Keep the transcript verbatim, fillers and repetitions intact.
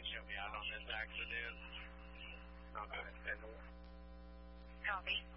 can show me out on this accident. Okay. Copy.